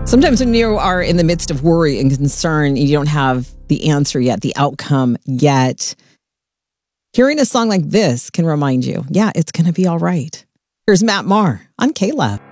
Sometimes when you are in the midst of worry and concern, you don't have the answer yet, the outcome yet. Hearing a song like this can remind you, yeah, it's going to be all right. Here's Matt Maher on K-Love.